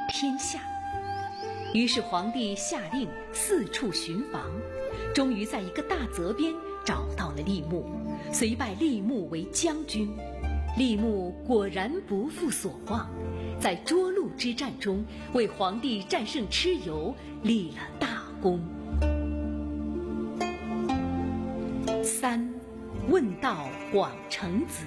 天下。于是皇帝下令四处寻访，终于在一个大泽边找到了厉牧，遂拜厉牧为将军。厉牧果然不负所望，在涿鹿之战中为皇帝战胜蚩尤立了大功。3. 问道广成子。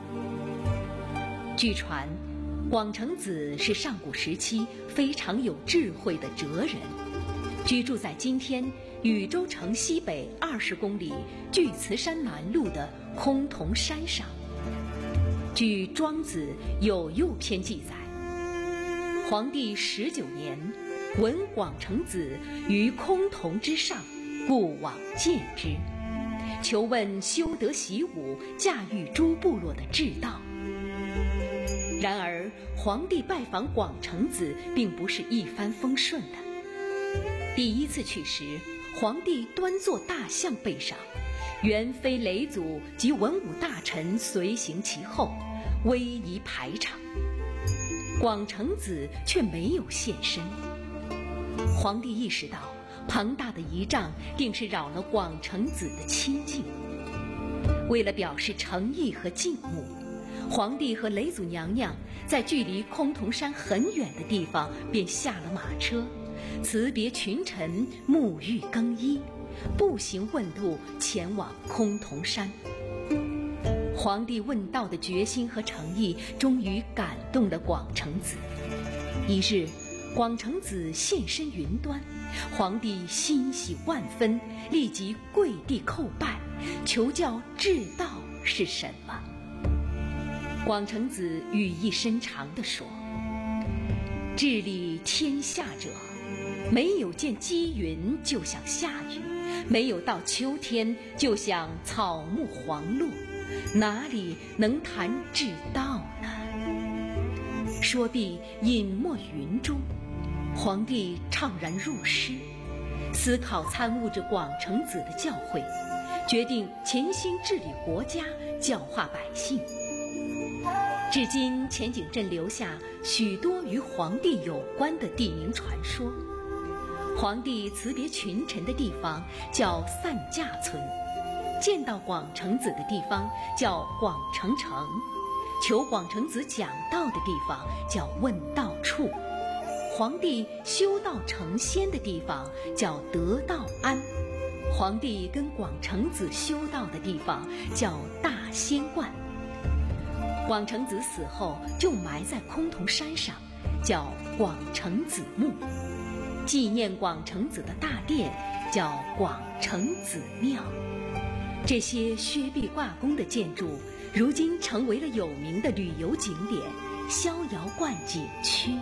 据传，广成子是上古时期非常有智慧的哲人，居住在今天禹州城西北20公里巨慈山南麓的崆峒山上。据《庄子·有右篇》记载，皇帝19年，闻广成子于崆峒之上，故往见之，求问修德习武、驾驭诸部落的治道。然而，皇帝拜访广成子并不是一帆风顺的。第一次去时，皇帝端坐大象背上，元妃嫘祖及文武大臣随行其后，威仪排场。广成子却没有现身。皇帝意识到庞大的仪仗定是扰了广成子的清静。为了表示诚意和敬慕，皇帝和嫘祖娘娘在距离崆峒山很远的地方便下了马车，辞别群臣，沐浴更衣，步行问路前往崆峒山。皇帝问道的决心和诚意终于感动了广成子。一日，广成子现身云端，皇帝欣喜万分，立即跪地叩拜，求教治道是什么。广成子语意深长地说：治理天下者，没有见积云就想下雨，没有到秋天就想草木黄落，哪里能谈治道呢？说毕，隐没云中。皇帝怅然入诗，思考参悟着广成子的教诲，决定潜心治理国家，教化百姓。至今，前景镇留下许多与皇帝有关的地名传说。皇帝辞别群臣的地方叫散驾村，见到广成子的地方叫广成城，求广成子讲道的地方叫问道处，皇帝修道成仙的地方叫得道庵，皇帝跟广成子修道的地方叫大仙观。广成子死后就埋在崆峒山上，叫广成子墓。纪念广成子的大殿叫广成子庙。这些薛壁挂弓的建筑，如今成为了有名的旅游景点逍遥观景区。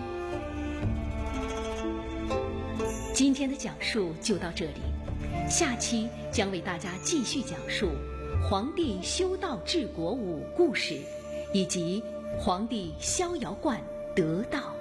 今天的讲述就到这里，下期将为大家继续讲述皇帝修道治国5故事，以及皇帝逍遥观得道。